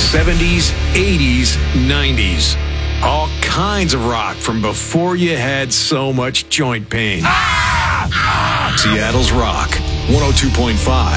70s, 80s, 90s. All kinds of rock from before you had so much joint pain. Seattle's Rock, 102.5